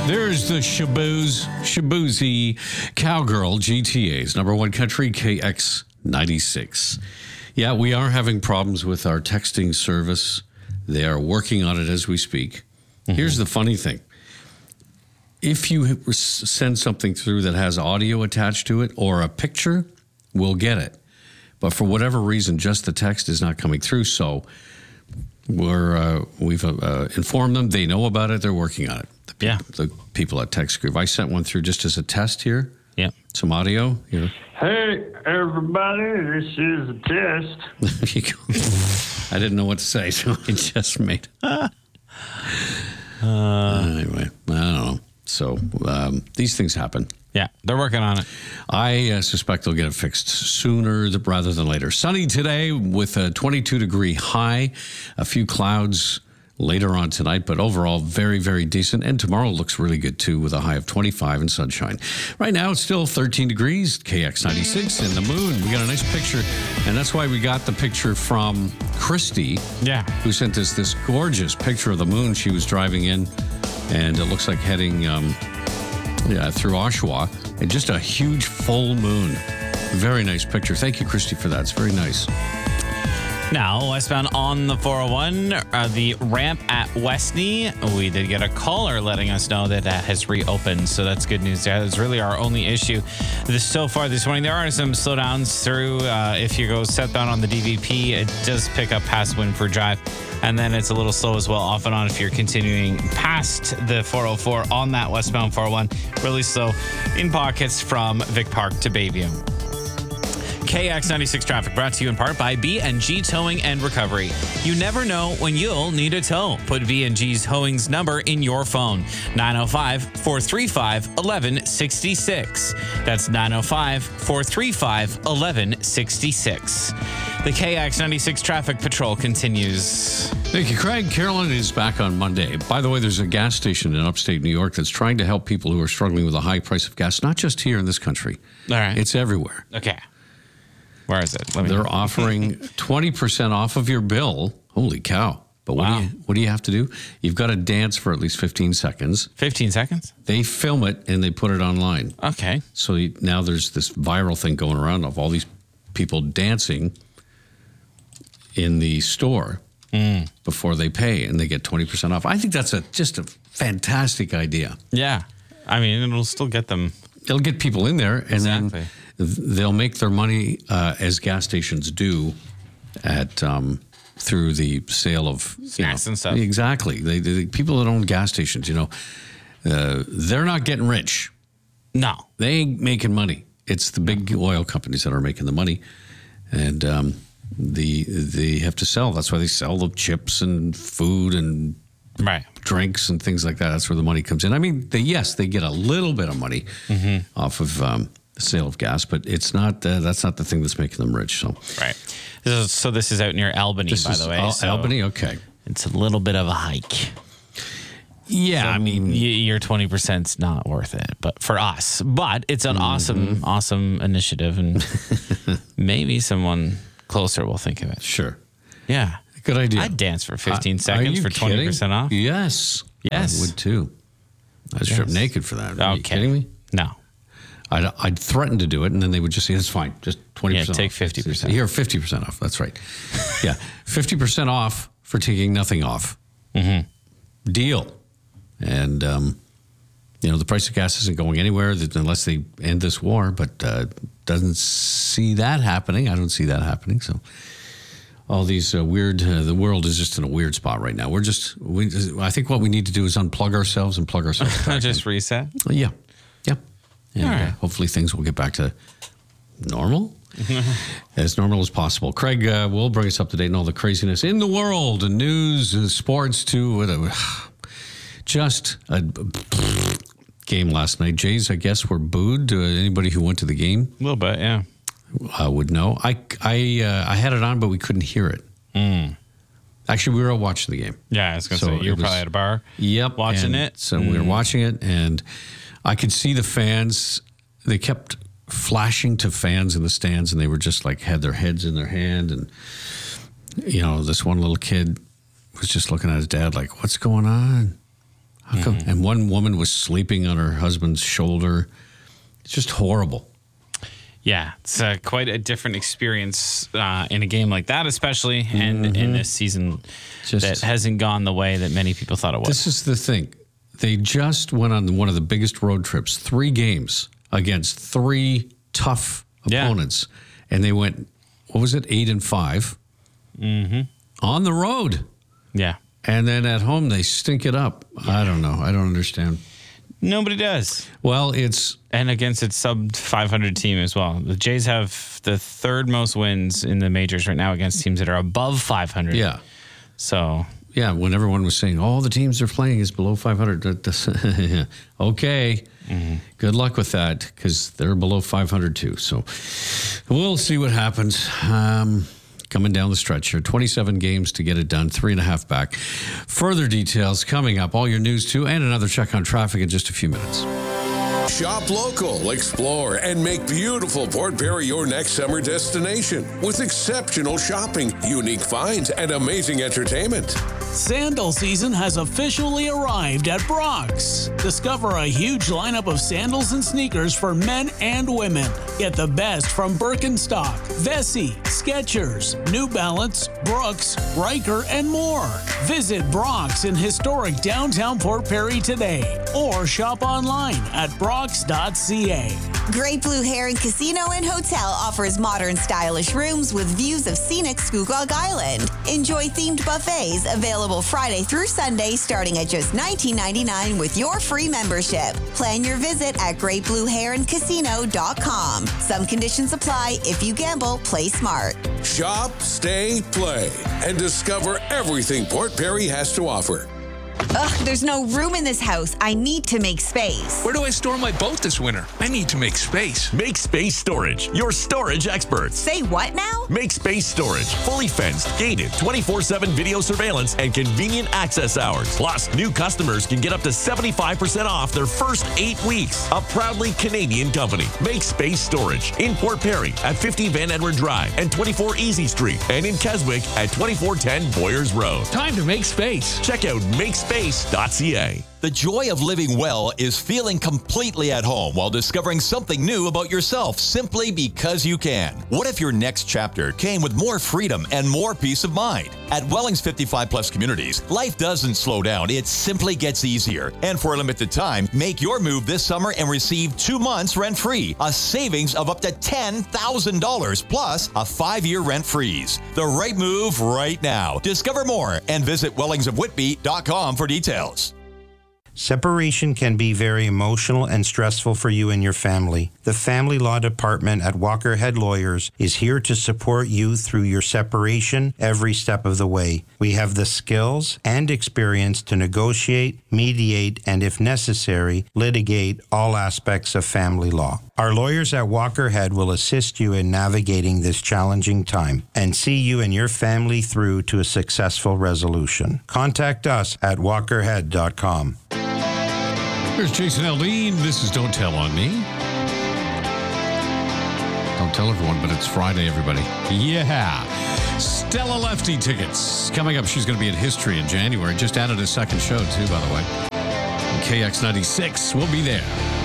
There's the Shabuzi Cowgirl GTA's number one country, KX96. Yeah, we are having problems with our texting service. They are working on it as we speak. Mm-hmm. Here's the funny thing. If you send something through that has audio attached to it or a picture, we'll get it. But for whatever reason, just the text is not coming through. So we've informed them. They know about it. They're working on it. The people at Text Group. I sent one through just as a test here. Yeah. Some audio. Here. Hey, everybody, this is a test. There you go. I didn't know what to say, so I just made anyway, I don't know. So these things happen. Yeah, they're working on it. I suspect they'll get it fixed sooner rather than later. Sunny today with a 22-degree high. A few clouds later on tonight, but overall very, very decent. And tomorrow looks really good, too, with a high of 25 and sunshine. Right now, it's still 13 degrees, KX96, and the moon. We got a nice picture, and that's why we got the picture from Christy, who sent us this gorgeous picture of the moon. She was driving in, and it looks like heading through Oshawa, and just a huge full moon. Very nice picture. Thank you, Christy, for that. It's very nice. Now, westbound on the 401, the ramp at Westney, we did get a caller letting us know that has reopened, so that's good news there. That's really our only issue. So far this morning, there are some slowdowns through. If you go southbound on the DVP, it does pick up past Winford Drive, and then it's a little slow as well, off and on if you're continuing past the 404 on that westbound 401. Really slow in pockets from Vic Park to Bayview. KX96 traffic brought to you in part by B&G Towing and Recovery. You never know when you'll need a tow. Put B&G Towing's number in your phone. 905-435-1166. That's 905-435-1166. The KX96 traffic patrol continues. Thank you, Craig. Carolyn is back on Monday. By the way, there's a gas station in upstate New York that's trying to help people who are struggling with a high price of gas, not just here in this country. All right. It's everywhere. Okay. Where is it? They're offering 20% off of your bill. Holy cow. But what do you have to do? You've got to dance for at least 15 seconds. 15 seconds? They film it and they put it online. Okay. So now there's this viral thing going around of all these people dancing in the store before they pay, and they get 20% off. I think that's just a fantastic idea. Yeah. I mean, it'll still get them. It'll get people in there, and then they'll make their money as gas stations do at through the sale of snacks and stuff. Exactly. The people that own gas stations, they're not getting rich. No, they ain't making money. It's the big oil companies that are making the money, and they have to sell. That's why they sell the chips and food and drinks and things like that. That's where the money comes in. I mean, they get a little bit of money off of the sale of gas, but it's not. That's not the thing that's making them rich. So So this is out near Albany, by the way. Albany, okay. It's a little bit of a hike. Yeah, so I mean, your 20%'s not worth it, but for us. But it's an awesome initiative, and maybe someone closer will think of it. Sure. Yeah. Good idea. I'd dance for 15 seconds for 20% off. Yes. I would too. I'd strip naked for that. Are you kidding me? No. I'd threaten to do it, and then they would just say, "It's fine, just 20%." Yeah, take 50%. Here, 50% off. That's right. Yeah, 50% off for taking nothing off. Deal. And the price of gas isn't going anywhere unless they end this war. But doesn't see that happening. I don't see that happening. So all these weird. The world is just in a weird spot right now. I think what we need to do is unplug ourselves and plug ourselves back. Just reset. Yeah. And hopefully things will get back to normal, as normal as possible. Craig will bring us up to date on all the craziness in the world, and news, and sports too. Just a game last night. Jays, I guess, were booed. Anybody who went to the game, a little bit, yeah, would know. I had it on, but we couldn't hear it. Actually, we were all watching the game. Yeah, I was going to say you were probably at a bar. Yep, watching it. So we were watching it, and I could see the fans. They kept flashing to fans in the stands, and they were just had their heads in their hand. And, this one little kid was just looking at his dad like, what's going on? How And one woman was sleeping on her husband's shoulder. It's just horrible. Yeah, it's quite a different experience in a game like that, especially, and in this season that hasn't gone the way that many people thought it would. This is the thing. They just went on one of the biggest road trips, 3 games against 3 tough opponents. And they went, 8-5 on the road. Yeah. And then at home, they stink it up. Yeah. I don't know. I don't understand. Nobody does. Well, it's... And against its sub-500 team as well. The Jays have the 3rd most wins in the majors right now against teams that are above 500. Yeah. So... Yeah, when everyone was saying, all the teams they're playing is below 500. Okay. Good luck with that, because they're below 500 too. So we'll see what happens. Coming down the stretch here, 27 games to get it done, 3.5 back. Further details coming up, all your news too, and another check on traffic in just a few minutes. Shop local, explore, and make beautiful Port Perry your next summer destination with exceptional shopping, unique finds, and amazing entertainment. Sandal season has officially arrived at Brock's. Discover a huge lineup of sandals and sneakers for men and women. Get the best from Birkenstock, Vessi, Skechers, New Balance, Brooks, Riker, and more. Visit Brock's in historic downtown Port Perry today or shop online at brocks.ca. Great Blue Heron Casino and Hotel offers modern, stylish rooms with views of scenic Scugog Island. Enjoy themed buffets available Friday through Sunday starting at just $19.99 with your free membership. Plan your visit at greatblueheroncasino.com. Some conditions apply. If you gamble, play smart. Shop, stay, play, and discover everything Port Perry has to offer. Ugh, there's no room in this house. I need to make space. Where do I store my boat this winter? I need to make space. Make Space Storage, your storage experts. Say what now? Make Space Storage, fully fenced, gated, 24/7 video surveillance, and convenient access hours. Plus, new customers can get up to 75% off their first 8 weeks. A proudly Canadian company. Make Space Storage in Port Perry at 50 Van Edward Drive and 24 Easy Street, and in Keswick at 2410 Boyers Road. Time to make space. Check out makespace.ca. The joy of living well is feeling completely at home while discovering something new about yourself simply because you can. What if your next chapter came with more freedom and more peace of mind? At Welling's 55 Plus Communities, life doesn't slow down, it simply gets easier. And for a limited time, make your move this summer and receive 2 months rent-free, a savings of up to $10,000 plus a 5-year rent freeze. The right move right now. Discover more and visit wellingsofwhitby.com for details. Separation can be very emotional and stressful for you and your family. The Family Law Department at Walker Head Lawyers is here to support you through your separation every step of the way. We have the skills and experience to negotiate, mediate, and if necessary, litigate all aspects of family law. Our lawyers at Walker Head will assist you in navigating this challenging time and see you and your family through to a successful resolution. Contact us at walkerhead.com. Here's Jason Aldean. This is Don't Tell on Me. Don't tell everyone, but it's Friday, everybody. Yeah. Stella Lefty tickets. Coming up, she's going to be at History in January. Just added a second show, too, by the way. KX96. We'll be there.